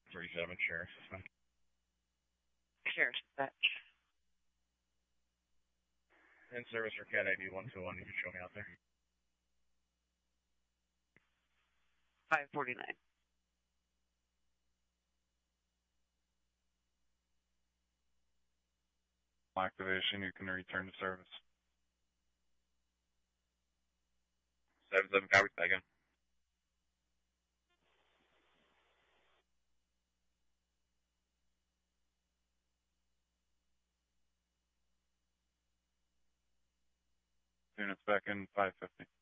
37 Sheriff. Sheriff dispatch. In service for Cat ID 121, you can show me out there. 549. Activation, you can return to service. 77 copy, again. Units back in 550.